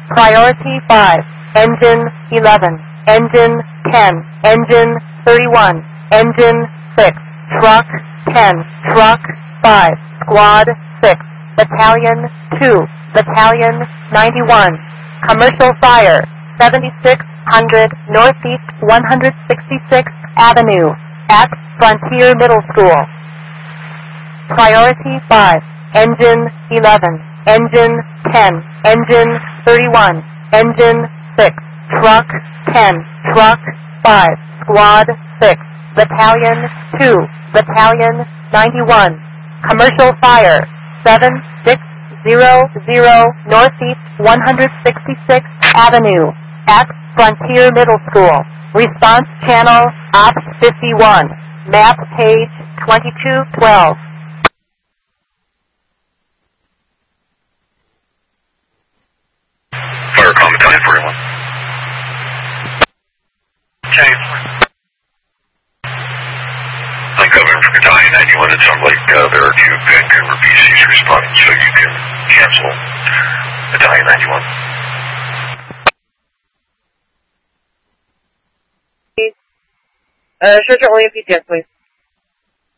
Priority 5, Engine 11, Engine 10, Engine 31, Engine 6, Truck 10, Truck 5, Squad 6, Battalion 2, Battalion 91, Commercial Fire, 7600 Northeast 166th Avenue, at Frontier Middle School. Priority 5, Engine 11, Engine 10, Engine 31, Engine 6, Truck 10, Truck 5, Squad 6, Battalion 2, Battalion 91, Commercial Fire, 7600 Northeast 166th Avenue, at Frontier Middle School. Response channel, Ops 51, map page 2212. Fire comm battalion 41. Okay. Uncovering for battalion 91, it sounds like there are 2 Vancouver PCs responding, so you can cancel battalion 91. Sergeant William PTS, please.